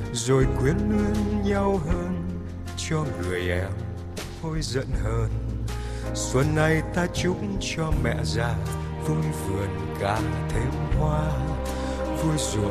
rồi quyến luyến nhau hơn cho người em thôi giận hờn. Xuân này ta chúc cho mẹ già vui vườn cả thêm hoa, vui ruộng